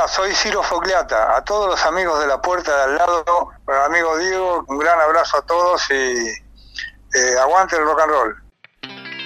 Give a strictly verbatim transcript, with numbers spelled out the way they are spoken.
soy Ciro Fogliata. A todos los amigos de la puerta de al lado, amigo Diego, un gran abrazo a todos y eh, aguante el rock and roll.